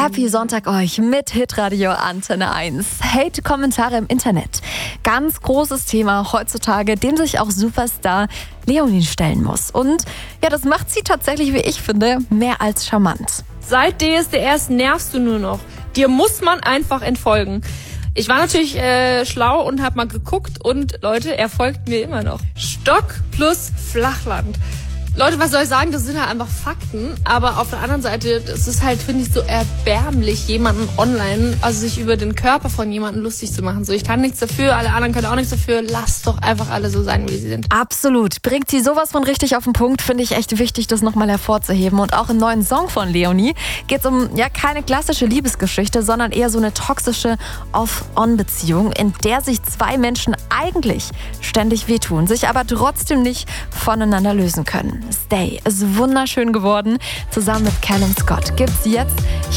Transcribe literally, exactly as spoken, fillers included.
Happy Sonntag euch mit Hitradio Antenne eins. Hate-Kommentare im Internet. Ganz großes Thema heutzutage, dem sich auch Superstar Leonie stellen muss. Und ja, das macht sie tatsächlich, wie ich finde, mehr als charmant. Seit D S D S nervst du nur noch. Dir muss man einfach entfolgen. Ich war natürlich äh, schlau und habe mal geguckt und Leute, er folgt mir immer noch. Stock plus Flachland. Leute, was soll ich sagen, das sind halt einfach Fakten, aber auf der anderen Seite, das ist halt, finde ich, so erbärmlich, jemanden online, also sich über den Körper von jemandem lustig zu machen. So, ich kann nichts dafür, alle anderen können auch nichts dafür, lasst doch einfach alle so sein, wie sie sind. Absolut. Bringt sie sowas von richtig auf den Punkt, finde ich echt wichtig, das nochmal hervorzuheben. Und auch im neuen Song von Leonie geht es um ja keine klassische Liebesgeschichte, sondern eher so eine toxische Off-On-Beziehung, in der sich zwei Menschen eigentlich ständig wehtun, sich aber trotzdem nicht voneinander lösen können. Stay ist wunderschön geworden. Zusammen mit Callum Scott gibt's jetzt